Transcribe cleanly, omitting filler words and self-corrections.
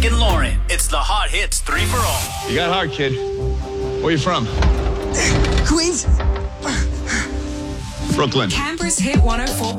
Greg and Lauren. It's the Hot Hits 3 for All. You got heart, kid. Where you from? Queens. Brooklyn. Canberra's Hit 104.